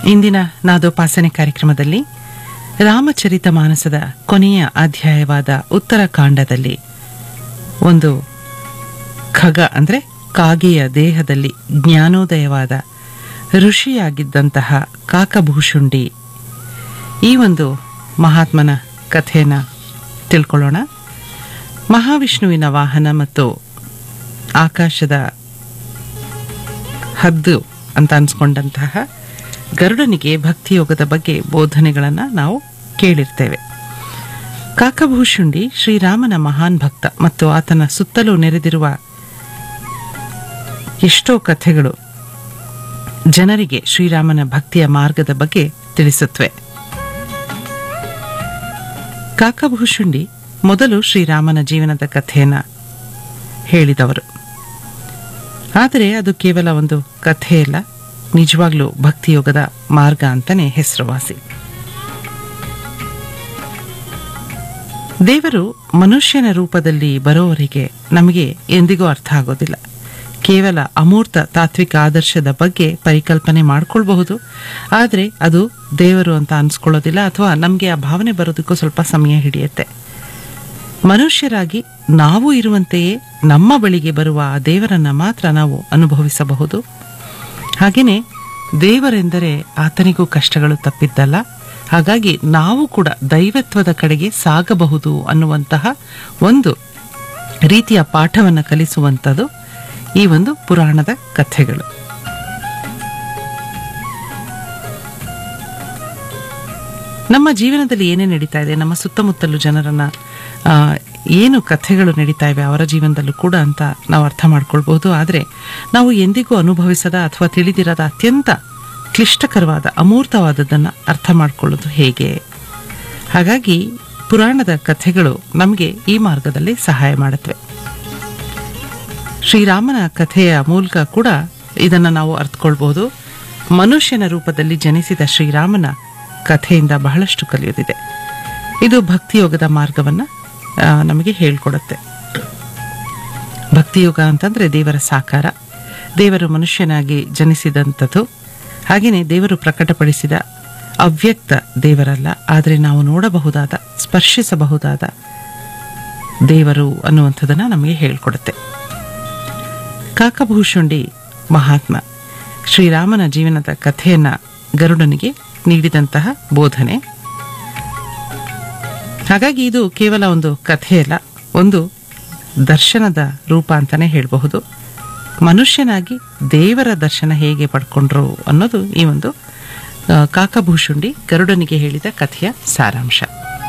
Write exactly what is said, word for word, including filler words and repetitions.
ಇಂದಿನ ನಾದೋಪಾಸನೆ ಕಾರ್ಯಕ್ರಮದಲ್ಲಿ ರಾಮಚರಿತ ಮಾನಸದ ಕೊನೆಯ ಅಧ್ಯಾಯವಾದ ಉತ್ತರಕಾಂಡದಲ್ಲಿ ಒಂದು ಖಗ ಅಂದರೆ ಕಾಗೆಯ ದೇಹದಲ್ಲಿ ಜ್ಞಾನೋದಯವಾದ ಋಷಿಯಾಗಿದ್ದಂತಹ ಕಾಕಭೂಷುಂಡಿ ಈ ಒಂದು ಮಹಾತ್ಮನ ಕಥೆಯನ್ನು ತಿಳ್ಕೊಳ್ಳೋಣ. ಮಹಾವಿಷ್ಣುವಿನ ವಾಹನ ಮತ್ತು ಆಕಾಶದ ಹದ್ದು ಅಂತ ಅನ್ಸ್ಕೊಂಡಂತಹ ಗರುಡನಿಗೆ ಭಕ್ತಿಯೋಗದ ಬಗ್ಗೆ ಬೋಧನೆಗಳನ್ನು ನಾವು ಕೇಳಿರ್ತೇವೆ. ಕಾಕಭೂಷುಂಡಿ ಶ್ರೀರಾಮನ ಮಹಾನ್ ಭಕ್ತ ಮತ್ತು ಆತನ ಸುತ್ತಲೂ ನೆರೆದಿರುವ ಎಷ್ಟೋ ಕಥೆಗಳು ಜನರಿಗೆ ಶ್ರೀರಾಮನ ಭಕ್ತಿಯ ಮಾರ್ಗದ ಬಗ್ಗೆ ತಿಳಿಸುತ್ತವೆ. ಕಾಕಭೂಷುಂಡಿ ಮೊದಲು ಶ್ರೀರಾಮನ ಜೀವನದ ಕಥೆಯನ್ನು ಹೇಳಿದವರು. ಆದರೆ ಅದು ಕೇವಲ ಒಂದು ಕಥೆಯಲ್ಲ, ನಿಜವಾಗ್ಲೂ ಭಕ್ತಿಯೋಗದ ಮಾರ್ಗ ಅಂತಾನೆ ಹೆಸರುವಾಸಿ. ದೇವರು ಮನುಷ್ಯನ ರೂಪದಲ್ಲಿ ಬರೋವರಿಗೆ ನಮಗೆ ಎಂದಿಗೂ ಅರ್ಥ ಆಗೋದಿಲ್ಲ. ಕೇವಲ ಅಮೂರ್ತ ತಾತ್ವಿಕ ಆದರ್ಶದ ಬಗ್ಗೆ ಪರಿಕಲ್ಪನೆ ಮಾಡ್ಕೊಳ್ಬಹುದು, ಆದರೆ ಅದು ದೇವರು ಅಂತ ಅನ್ಸ್ಕೊಳ್ಳೋದಿಲ್ಲ, ಅಥವಾ ನಮಗೆ ಆ ಭಾವನೆ ಬರೋದಕ್ಕೂ ಸ್ವಲ್ಪ ಸಮಯ ಹಿಡಿಯುತ್ತೆ. ಮನುಷ್ಯರಾಗಿ ನಾವು ಇರುವಂತೆಯೇ ನಮ್ಮ ಬಳಿಗೆ ಬರುವ ಆ ದೇವರನ್ನ ಮಾತ್ರ ನಾವು ಅನುಭವಿಸಬಹುದು. ಹಾಗೆಯೇ ದೇವರೆಂದರೆ ಆತನಿಗೂ ಕಷ್ಟಗಳು ತಪ್ಪಿದ್ದಲ್ಲ, ಹಾಗಾಗಿ ನಾವು ಕೂಡ ದೈವತ್ವದ ಕಡೆಗೆ ಸಾಗಬಹುದು ಅನ್ನುವಂತಹ ಒಂದು ರೀತಿಯ ಪಾಠವನ್ನು ಕಲಿಸುವಂಥದ್ದು ಈ ಒಂದು ಪುರಾಣದ ಕಥೆಗಳು. ನಮ್ಮ ಜೀವನದಲ್ಲಿ ಏನೇ ನಡೀತಾ ಇದೆ, ನಮ್ಮ ಸುತ್ತಮುತ್ತಲು ಜನರನ್ನ ಏನು ಕಥೆಗಳು ನಡೀತಾ ಇವೆ ಅವರ ಜೀವನದಲ್ಲೂ ಕೂಡ ಅಂತ ನಾವು ಅರ್ಥ ಮಾಡ್ಕೊಳ್ಬಹುದು. ಆದರೆ ನಾವು ಎಂದಿಗೂ ಅನುಭವಿಸದ ಅಥವಾ ತಿಳಿದಿರದ ಅತ್ಯಂತ ಕ್ಲಿಷ್ಟಕರವಾದ ಅಮೂರ್ತವಾದದ್ದನ್ನು ಅರ್ಥ ಮಾಡ್ಕೊಳ್ಳೋದು ಹೇಗೆ? ಹಾಗಾಗಿ ಪುರಾಣದ ಕಥೆಗಳು ನಮಗೆ ಈ ಮಾರ್ಗದಲ್ಲಿ ಸಹಾಯ ಮಾಡುತ್ತವೆ. ಶ್ರೀರಾಮನ ಕಥೆಯ ಮೂಲಕ ಕೂಡ ಇದನ್ನು ನಾವು ಅರ್ಥಕೊಳ್ಬಹುದು. ಮನುಷ್ಯನ ರೂಪದಲ್ಲಿ ಜನಿಸಿದ ಶ್ರೀರಾಮನ ಕಥೆಯಿಂದ ಬಹಳಷ್ಟು ಕಲಿಯೋದಿದೆ. ಇದು ಭಕ್ತಿಯೋಗದ ಮಾರ್ಗವನ್ನು ನಮಗೆ ಹೇಳ್ಕೊಡುತ್ತೆ. ಭಕ್ತಿಯೋಗ ಅಂತಂದ್ರೆ ದೇವರ ಸಾಕಾರ, ದೇವರು ಮನುಷ್ಯನಾಗಿ ಜನಿಸಿದಂಥದ್ದು. ಹಾಗೆಯೇ ದೇವರು ಪ್ರಕಟಪಡಿಸಿದ ಅವ್ಯಕ್ತ ದೇವರಲ್ಲ, ಆದರೆ ನಾವು ನೋಡಬಹುದಾದ ಸ್ಪರ್ಶಿಸಬಹುದಾದ ದೇವರು ಅನ್ನುವಂಥದ್ದನ್ನು ನಮಗೆ ಹೇಳ್ಕೊಡುತ್ತೆ. ಕಾಕಭೂಷುಂಡಿ ಮಹಾತ್ಮ ಶ್ರೀರಾಮನ ಜೀವನದ ಕಥೆಯನ್ನ ಗರುಡನಿಗೆ ನೀಡಿದಂತಹ ಬೋಧನೆ. ಹಾಗಾಗಿ ಇದು ಕೇವಲ ಒಂದು ಕಥೆಯಲ್ಲ, ಒಂದು ದರ್ಶನದ ರೂಪ ಅಂತಾನೆ ಹೇಳಬಹುದು. ಮನುಷ್ಯನಾಗಿ ದೇವರ ದರ್ಶನ ಹೇಗೆ ಪಡ್ಕೊಂಡ್ರು ಅನ್ನೋದು ಈ ಒಂದು ಕಾಕಭೂಷುಂಡಿ ಗರುಡನಿಗೆ ಹೇಳಿದ ಕಥೆಯ ಸಾರಾಂಶ.